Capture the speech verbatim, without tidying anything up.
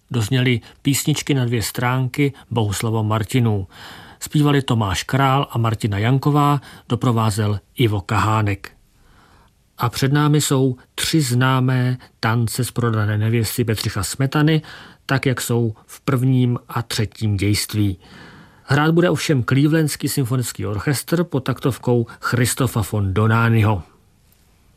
Dozněly písničky na dvě stránky Bohuslava Martinů. Zpívali Tomáš Král a Martina Janková, doprovázel Ivo Kahánek. A před námi jsou tři známé tance z Prodané nevěsty Bedřicha Smetany, tak jak jsou v prvním a třetím dějství. Hrát bude ovšem Clevelandský symfonický orchestr pod taktovkou Christopha von Donányho.